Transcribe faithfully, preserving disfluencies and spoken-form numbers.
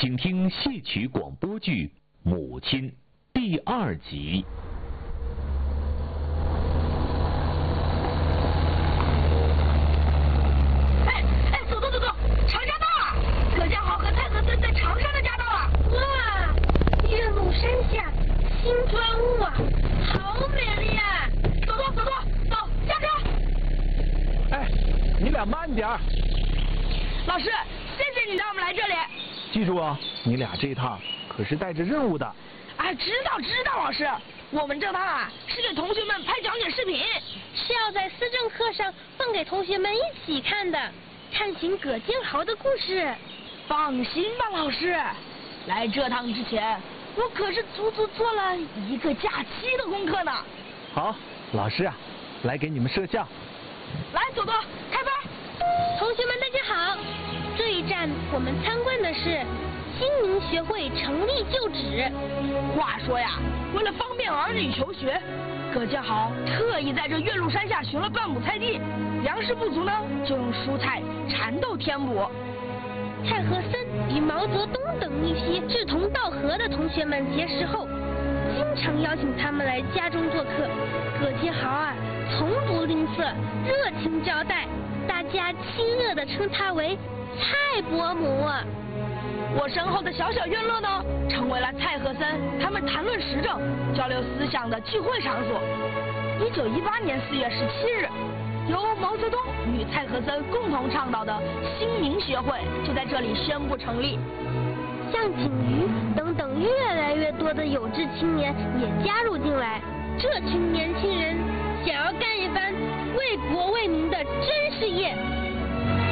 请听戏曲广播剧《母亲》第二集。 哎哎，走走走走，长沙到了！葛家豪和蔡和森在长沙的家到了。 哇，岳麓山下新砖屋啊，好美丽啊！ 走走走走走，下车！ 哎，你俩慢点儿。 老师，谢谢你带我们来这里。 记住啊，你俩这一趟可是带着任务的。 哎，知道知道，老师，我们这趟啊是给同学们拍讲解视频， 是要在思政课上放给同学们一起看的，探寻葛建豪的故事。 放心吧，老师，来这趟之前，我可是足足做了一个假期的功课呢。 好，老师啊，来给你们摄像。 来，走走，开拍！ 同学们大家好，这一站我们参观的是新民学会成立旧址。 话说呀，为了方便儿女求学，葛建豪特意在这岳麓山下寻了半亩菜地，粮食不足呢，就用蔬菜、蚕豆填补。 蔡和森与毛泽东等一批志同道合的同学们结识后，经常邀请他们来家中做客。葛建豪啊，从不吝啬，热情招待，大家亲热地称他为蔡伯母。 我身后的小小院落呢，成为了蔡和森他们谈论时政、交流思想的聚会场所。一九一八年四月十七日，由毛泽东与蔡和森共同倡导的新民学会就在这里宣布成立。 像景瑜等等越来越多的有志青年也加入进来。这群年轻人想要干一番为国为民的真事业。